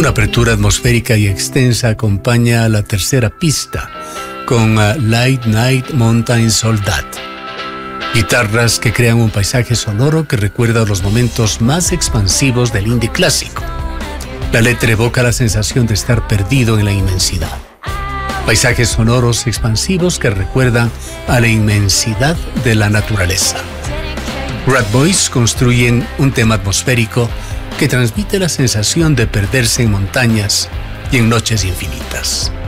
Una apertura atmosférica y extensa acompaña a la tercera pista con Light Night Mountain Soldat. Guitarras que crean un paisaje sonoro que recuerda los momentos más expansivos del indie clásico. La letra evoca la sensación de estar perdido en la inmensidad. Paisajes sonoros expansivos que recuerdan a la inmensidad de la naturaleza. Rat Boys construyen un tema atmosférico que transmite la sensación de perderse en montañas y en noches infinitas.